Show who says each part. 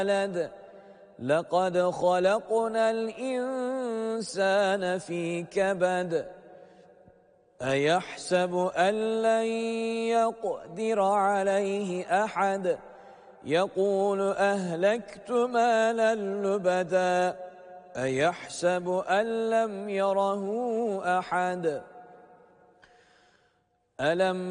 Speaker 1: لقد خلقنا الإنسان في كبد أيحسب أن لن يقدر عليه أحد يقول أهلكت مالا لبدا أيحسب أن لم يره أحد ألم